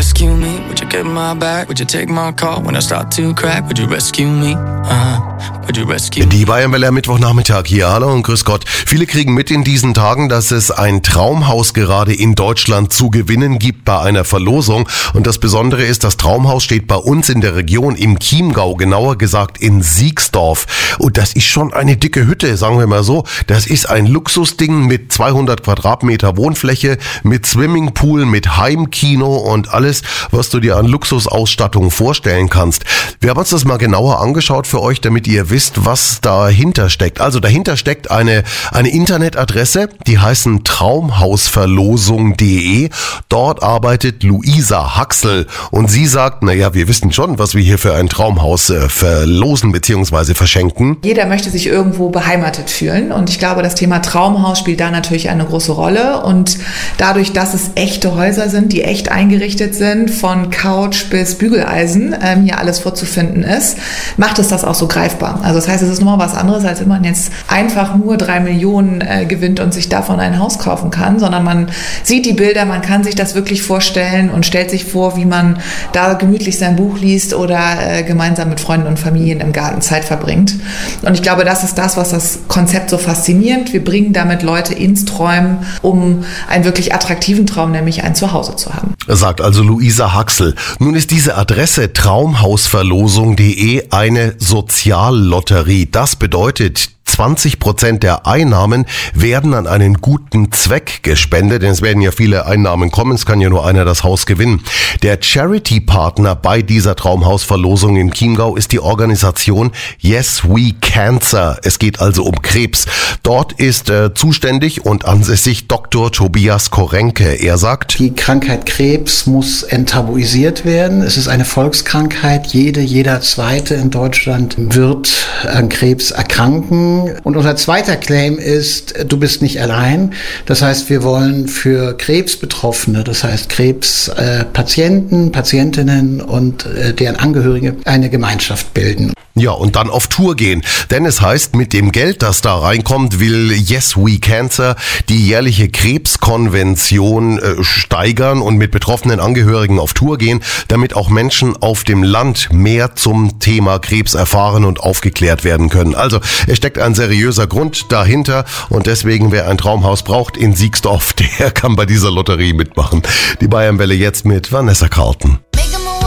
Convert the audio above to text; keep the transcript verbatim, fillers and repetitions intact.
rescue me? Would you get my back? Would you take my call when I start to crack? Would you rescue me? Uh-huh. Would you rescue me? Die Bayernwelle am Mittwochnachmittag hier. Hallo und grüß Gott. Viele kriegen mit in diesen Tagen, dass es ein Traumhaus gerade in Deutschland zu gewinnen gibt bei einer Verlosung. Und das Besondere ist, das Traumhaus steht bei uns in der Region im Chiemgau, genauer gesagt in Siegsdorf. Und das ist schon eine dicke Hütte, sagen wir mal so. Das ist ein Luxusding mit zweihundert Quadratmeter Wohnfläche, mit Swimmingpool, mit Heimkino und alles, was du dir an Luxusausstattung vorstellen kannst. Wir haben uns das mal genauer angeschaut für euch, damit ihr wisst, was dahinter steckt. Also dahinter steckt eine, eine Internetadresse, die heißen traumhausverlosung punkt de. Dort arbeitet Luisa Haxel und sie sagt, naja, wir wissen schon, was wir hier für ein Traumhaus äh, verlosen bzw. verschenken. Jeder möchte sich irgendwo beheimatet fühlen und ich glaube, das Thema Traumhaus spielt da natürlich eine große Rolle und dadurch, dass es echte Häuser sind, die echt eingerichtet sind, von Couch bis Bügeleisen, ähm, hier alles vorzufinden ist, macht es das auch so greifbar. Also das heißt, es ist nochmal was anderes, als wenn man jetzt einfach nur drei Millionen äh, gewinnt und sich davon ein Haus kaufen kann, sondern man sieht die Bilder, man kann sich das wirklich vorstellen und stellt sich vor, wie man da gemütlich sein Buch liest oder äh, gemeinsam mit Freunden und Familien im Garten Zeit verbringt. Und ich glaube, das ist das, was das Konzept so faszinierend. Wir bringen damit Leute ins Träumen, um einen wirklich attraktiven Traum, nämlich ein Zuhause zu haben. Sagt also Luisa Haxel. Nun ist diese Adresse traumhausverlosung punkt de eine Soziallotterie. Das bedeutet, zwanzig Prozent der Einnahmen werden an einen guten Zweck gespendet, denn es werden ja viele Einnahmen kommen, es kann ja nur einer das Haus gewinnen. Der Charity-Partner bei dieser Traumhausverlosung im Chiemgau ist die Organisation Yes We Cancer. Es geht also um Krebs. Dort ist äh, zuständig und ansässig Doktor Tobias Korenke. Er sagt, die Krankheit Krebs muss enttabuisiert werden. Es ist eine Volkskrankheit. Jede, jeder Zweite in Deutschland wird an Krebs erkranken. Und unser zweiter Claim ist, du bist nicht allein. Das heißt, wir wollen für Krebsbetroffene, das heißt Krebspatienten, äh, Patientinnen und äh, deren Angehörige eine Gemeinschaft bilden. Ja, und dann auf Tour gehen. Denn es heißt, mit dem Geld, das da reinkommt, will Yes We Cancer die jährliche Krebskonvention äh, steigern und mit betroffenen Angehörigen auf Tour gehen, damit auch Menschen auf dem Land mehr zum Thema Krebs erfahren und aufgeklärt werden können. Also, es steckt ein seriöser Grund dahinter und deswegen, wer ein Traumhaus braucht in Siegsdorf, der kann bei dieser Lotterie mitmachen. Die Bayernwelle jetzt mit Vanessa Carlton.